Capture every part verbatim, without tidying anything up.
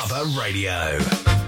Brother Radio.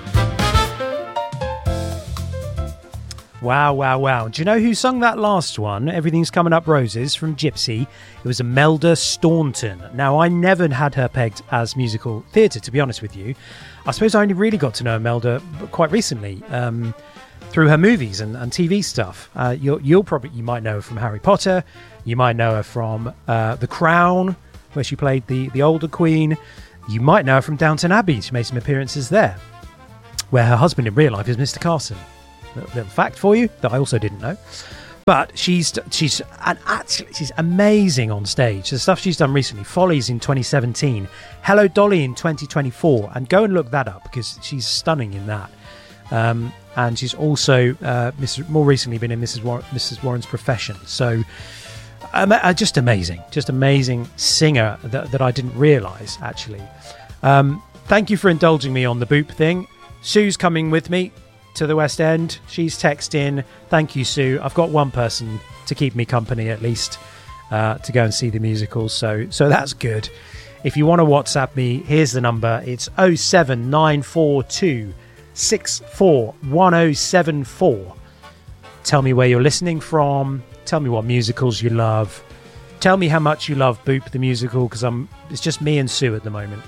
Wow, wow, wow. Do you know who sung that last one? Everything's Coming Up Roses from Gypsy. It was Imelda Staunton. Now, I never had her pegged as musical theatre, to be honest with you. I suppose I only really got to know Imelda quite recently um, through her movies and, and T V stuff. Uh, you'll, you'll probably, you might know her from Harry Potter. You might know her from uh, The Crown, where she played the, the older queen. You might know her from Downton Abbey. She made some appearances there, where her husband in real life is Mister Carson. Little, little fact for you that I also didn't know. But she's she's an actually she's amazing on stage. The stuff she's done recently, Follies in twenty seventeen, Hello Dolly in twenty twenty-four, and go and look that up because she's stunning in that. Um, and she's also uh, Missus more recently been in Missus War- Missus Warren's Profession. So um, uh, just amazing, just amazing singer that, that I didn't realise actually. Um, thank you for indulging me on the Boop thing. Sue's coming with me to the West End. She's texting. Thank you, Sue. I've got one person to keep me company at least uh, to go and see the musicals, so so that's good. If you want to WhatsApp me, here's the number. It's oh seven nine four two six four one oh seven four. Tell me where you're listening from. Tell me what musicals you love. Tell me how much you love Boop the musical, because I'm it's just me and Sue at the moment.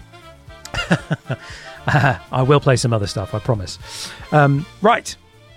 Uh, I will play some other stuff, I promise. Um, right.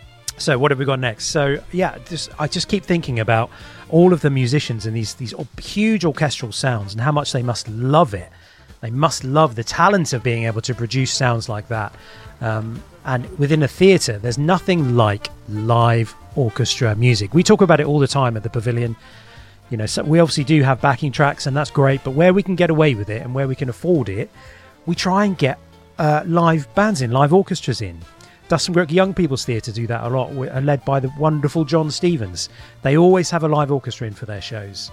So what have we got next? So yeah, just, I just keep thinking about all of the musicians and these these huge orchestral sounds and how much they must love it. They must love the talent of being able to produce sounds like that. Um, and within a theatre, there's nothing like live orchestra music. We talk about it all the time at the Pavilion. You know, so we obviously do have backing tracks, and that's great. But where we can get away with it and where we can afford it, we try and get Uh, live bands in, live orchestras in. Dustinbrook Young People's Theatre do that a lot, are led by the wonderful John Stevens. They always have a live orchestra in for their shows.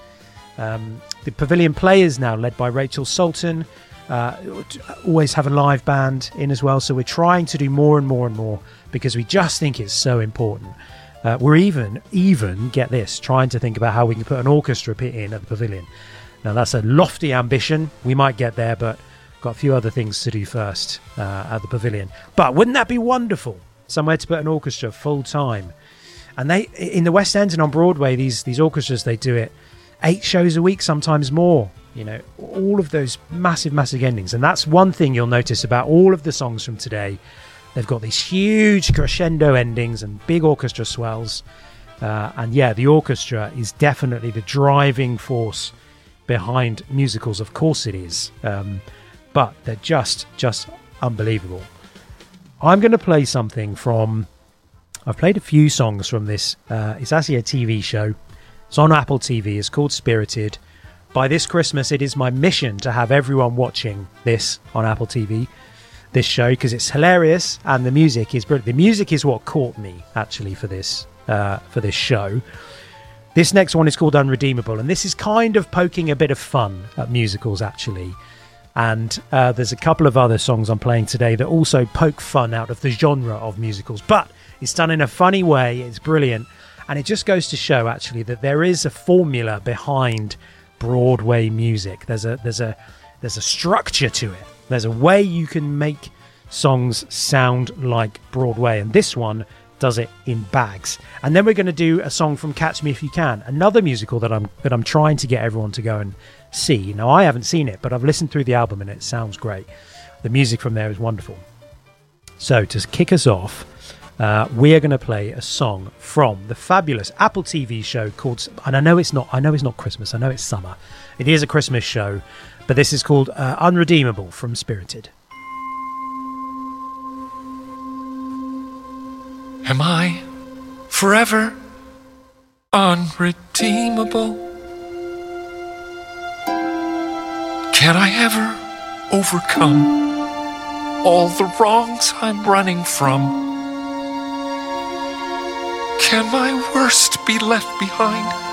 Um, the Pavilion Players now, led by Rachel Sultan, uh, always have a live band in as well. So we're trying to do more and more and more because we just think it's so important. Uh, we're even, even, get this, trying to think about how we can put an orchestra pit in at the Pavilion. Now that's a lofty ambition. We might get there, but got a few other things to do first uh, at the Pavilion. But wouldn't that be wonderful? Somewhere to put an orchestra full time. And they in the West End and on Broadway, these these orchestras, they do it eight shows a week, sometimes more. You know, all of those massive, massive endings. And that's one thing you'll notice about all of the songs from today. They've got these huge crescendo endings and big orchestra swells. Uh, and yeah, the orchestra is definitely the driving force behind musicals. Of course it is. Um, But they're just, just unbelievable. I'm going to play something from... I've played a few songs from this. Uh, it's actually a T V show. It's on Apple T V. It's called Spirited. By this Christmas, it is my mission to have everyone watching this on Apple T V, this show, because it's hilarious and the music is brilliant. The music is what caught me, actually, for this, uh, for this show. This next one is called Unredeemable, and this is kind of poking a bit of fun at musicals, actually. And uh, there's a couple of other songs I'm playing today that also poke fun out of the genre of musicals, but it's done in a funny way. It's brilliant, and it just goes to show actually that there is a formula behind Broadway music. There's a there's a there's a structure to it. There's a way you can make songs sound like Broadway, and this one does it in bags. And then we're going to do a song from Catch Me If You Can, another musical that I'm that I'm trying to get everyone to go and see. Now, I haven't seen it, but I've listened through the album and it sounds great. The music from there is wonderful. So to kick us off, uh, we are going to play a song from the fabulous Apple T V show called, and I know it's not, I know it's not Christmas, I know it's summer. It is a Christmas show, but this is called uh, Unredeemable from Spirited. Am I forever unredeemable? Can I ever overcome all the wrongs I'm running from? Can my worst be left behind